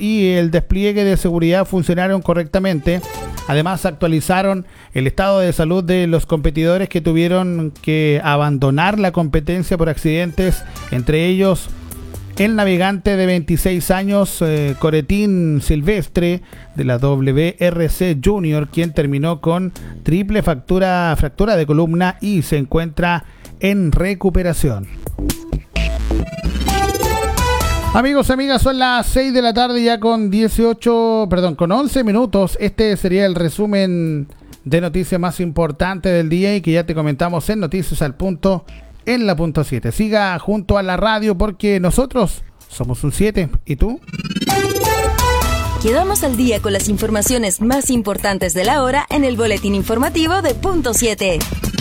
y el despliegue de seguridad funcionaron correctamente. Además, actualizaron el estado de salud de los competidores que tuvieron que abandonar la competencia por accidentes, entre ellos el navegante de 26 años, Coretín Silvestre, de la WRC Junior, quien terminó con triple fractura de columna y se encuentra en recuperación. Amigos y amigas, son las 6 de la tarde ya con 11 minutos. Este sería el resumen de noticias más importante del día y que ya te comentamos en Noticias al Punto, en la punto 7. Siga junto a la radio porque nosotros somos un 7. ¿Y tú? Quedamos al día con las informaciones más importantes de la hora en el boletín informativo de Punto 7.